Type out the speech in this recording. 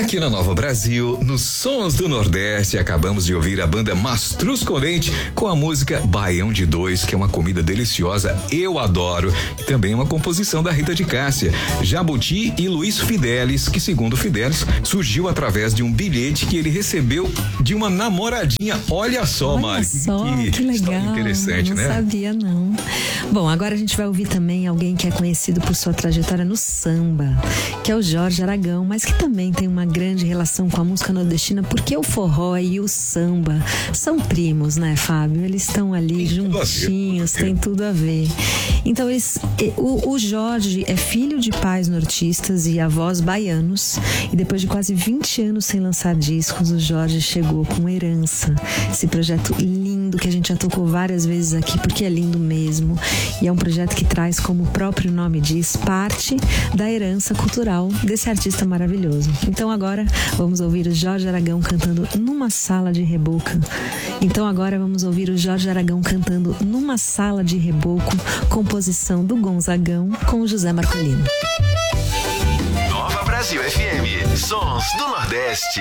Aqui na Nova Brasil, nos Sons do Nordeste, acabamos de ouvir a banda Mastruz Corrente com a música Baião de Dois, que é uma comida deliciosa, eu adoro, e também uma composição da Rita de Cássia, Jabuti e Luiz Fidelis, que segundo Fidelis, surgiu através de um bilhete que ele recebeu de uma namoradinha. Olha só, Mari. Que legal. Interessante, né? Não sabia, não. Bom, agora a gente vai ouvir também alguém que é conhecido por sua trajetória no samba, que é o Jorge Aragão, mas que também tem uma grande relação com a música nordestina, porque o forró e o samba são primos, né, Fábio? Eles estão ali juntinhos, tem tudo a ver. Então, o Jorge é filho de pais nortistas e avós baianos, e depois de quase 20 anos sem lançar discos, o Jorge chegou com Herança, esse projeto lindo que a gente já tocou várias vezes aqui, porque é lindo mesmo, e é um projeto que traz, como o próprio nome diz, parte da herança cultural desse artista maravilhoso. Então agora vamos ouvir o Jorge Aragão cantando Numa Sala de Reboco. Composição do Gonzagão com o José Marcolino. Nova Brasil FM, Sons do Nordeste.